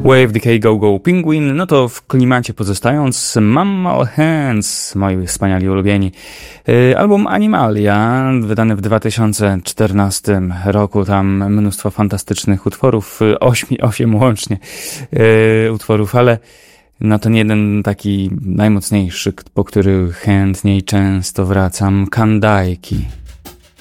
Wave Decay Go Go Penguin, no to w klimacie pozostając, Mammal Hands, moi wspaniali ulubieni. Album Animalia, wydany w 2014 roku, tam mnóstwo fantastycznych utworów, 8 łącznie utworów, ale no ten jeden taki najmocniejszy, po który chętniej często wracam, Kandaiki.